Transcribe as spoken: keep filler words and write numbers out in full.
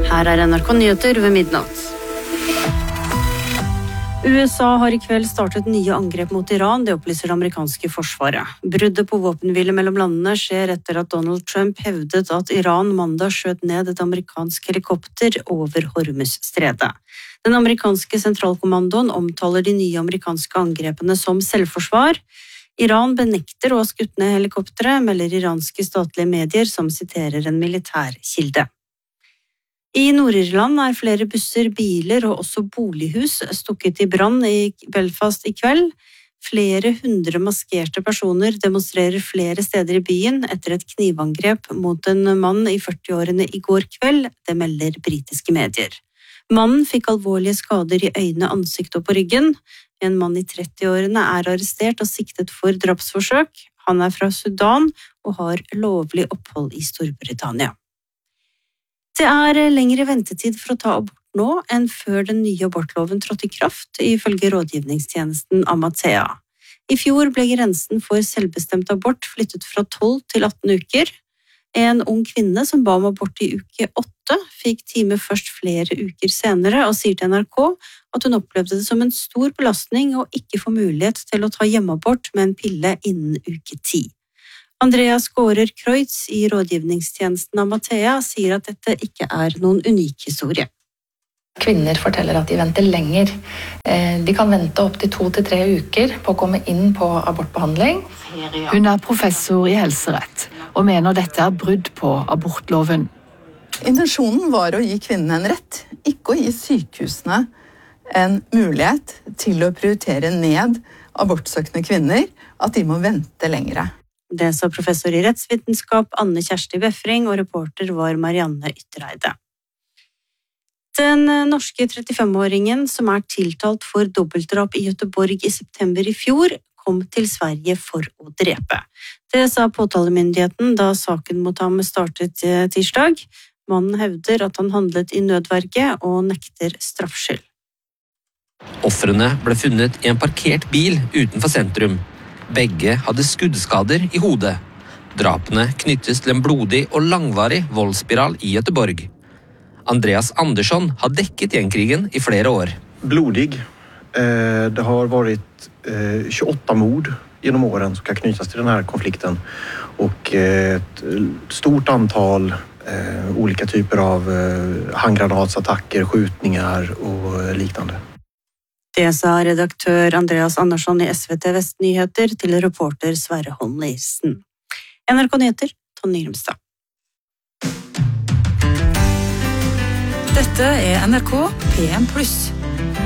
Her er N R K Nyheter ved midnatt. U S A har i kveld startet nye angrep mot Iran, det opplyser det amerikanske forsvaret. Bruddet på våpenhvile mellom landene skjer etter at Donald Trump hevdet at Iran mandag skjøt ned et amerikansk helikopter over Hormuzstredet. Den amerikanske sentralkommandoen omtaler de nye amerikanske angrepene som selvforsvar. Iran benekter å ha skutt ned helikopteret, melder iranske statlige medier som siterer en militærkilde. I Nord-Irland er flere busser, biler og også bolighus stukket i brann i Belfast i kveld. Flere hundre maskerte personer demonstrerer flere steder i byen etter et knivangrep mot en mann i førtiårene i går kveld, det melder britiske medier. Mannen fikk alvorlige skader i øyne, ansikt og på ryggen. En mann i trettiårene er arrestert og siktet for drapsforsøk. Han er fra Sudan og har lovlig opphold i Storbritannia. Det er lengre ventetid for å ta abort nå enn før den nye abortloven trådte i kraft, ifølge rådgivningstjenesten Amathea. I fjor ble grensen for selvbestemt abort flyttet fra tolv til atten uker. En ung kvinne som ba om abort i uke åtte, fikk time først flere uker senere og sier til N R K at hun opplevde det som en stor belastning å ikke få mulighet til å ta hjemmeabort med en pille innen uke ti. Andreas Skårer Kreutz i rådgivningstjenesten Amathea sier at dette ikke er noen unik historie. Kvinner forteller at de venter lenger. De kan vente opp til to til tre uker på å komme inn på abortbehandling. Hun er professor i helserett og mener dette er brudd på abortloven. Intensjonen var å gi kvinnene en rett, ikke å gi sykehusene en mulighet til å prioritere ned abortsøkende kvinner, at de må vente lengre. Det sa professor i rettsvitenskap Anne Kjersti Befring, og reporter var Marianne Yttereide. Den norske trettifem-åringen som er tiltalt for dobbeltdrap i Göteborg i september i fjor, kom til Sverige for å drepe. Det sa påtalemyndigheten da saken mot ham startet tirsdag. Mannen hevder at han handlet i nødverge og nekter straffskyld. Ofrene ble funnet i en parkert bil utenfor sentrum. Begge hadde skuddskader i hodet. Drapene knyttes til en blodig og langvarig voldsspiral i Göteborg. Andreas Andersson har dekket gjengkrigen i flere år. Blodig. Det har vært tjueåtte mord gjennom åren som kan knyttes til denne konflikten. Og et stort antall olika typer av handgranatsattacker, skjutninger og liknande. Det sa redaktør Andreas Andersson i S V T Vestnyheter til reporter Sverre Holm-Nilsen. N R K Nyheter, Tonje Grimstad. Dette er N R K P M pluss.